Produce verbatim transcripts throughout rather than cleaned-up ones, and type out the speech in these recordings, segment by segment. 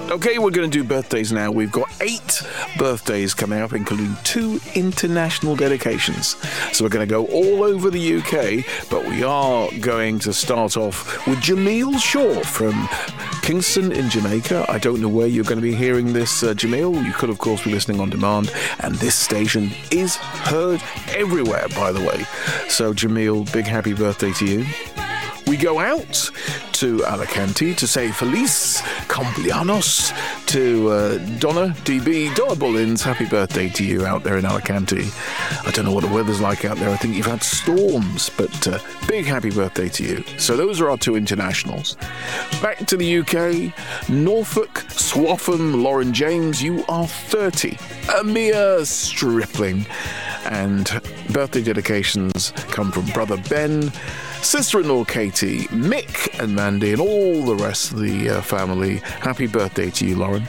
Okay, we're going to do birthdays now. We've got eight birthdays coming up, including two international dedications. So we're going to go all over the U K, but we are going to start off with Jamil Shaw from Kingston in Jamaica. I don't know where you're going to be hearing this, uh, Jamil. You could, of course, be listening on demand, and this station is heard everywhere, by the way. So, Jamil, big happy birthday to you. We go out to Alicante to say Feliz Cumpleaños to uh, Donna D B. Donna Bullins, happy birthday to you out there in Alicante. I don't know what the weather's like out there. I think you've had storms, but uh, big happy birthday to you. So those are our two internationals. Back to the U K, Norfolk, Swaffham, Lauren James, you are thirty. A mere stripling. And birthday dedications come from brother Ben, sister-in-law Katie, Mick and Mandy, and all the rest of the uh, family. Happy birthday to you, Lauren.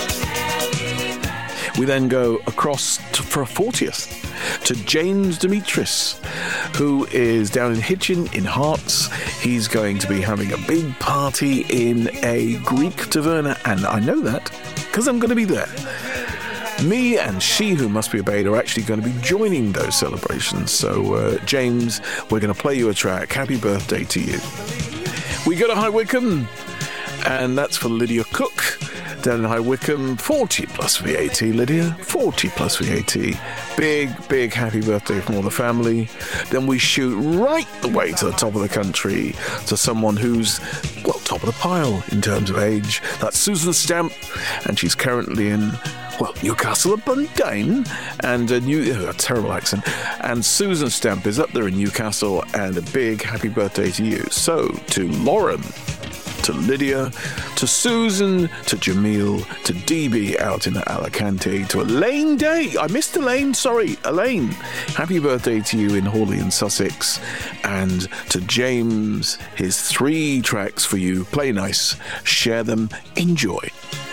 We then go across to, for a fortieth to James Demetris, who is down in Hitchin in Hearts. He's going to be having a big party in a Greek taverna, and I know that because I'm going to be there. Me and She Who Must Be Obeyed are actually going to be joining those celebrations. So, uh, James, we're going to play you a track. Happy birthday to you. We go to High Wycombe, and that's for Lydia Cook. Down in High Wycombe, forty plus V A T, Lydia. forty plus V A T. Big, big happy birthday from all the family. Then we shoot right the way to the top of the country to someone who's, well, top of the pile in terms of age. That's Susan Stamp, and she's currently in, well, Newcastle upon Tyne, and a new, oh, a terrible accent. And Susan Stamp is up there in Newcastle, and a big happy birthday to you. So, to Lauren, to Lydia, to Susan, to Jamil, to D B out in Alicante, to Elaine Day. I missed Elaine, sorry, Elaine. Happy birthday to you in Hawley in Sussex. And to James, his three tracks for you. Play nice, share them, enjoy.